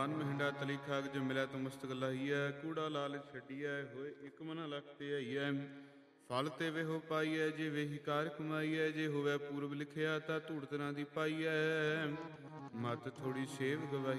ਮਾਨ ਮਹਿੰਡਾ ਤਲੀ ਖਾਗ ਜੋ ਮਿਲਿਆ ਤੂੰ ਮਸਤਕ ਲਾਹੀਐ। ਕੂੜਾ ਲਾਲ ਛੱਡੀਐ ਹੋਏ ਇੱਕ ਮਨਾ ਲੱਖ ਤੇ ਆਈਐ। ਫਲ ਤੇ ਵੇਹੋ ਪਾਈਐ ਜੇ ਵੇਹੀ ਕਾਰ ਕਮਾਈਐ। ਜੇ ਹੋਵੇ ਪੂਰਬ ਲਿਖਿਆ ਤਾਂ ਧੂੜ ਤਰਾਂ ਦੀ ਪਾਈਐ। ਮਤ ਥੋੜੀ ਸੇਵ ਗਵਾਈ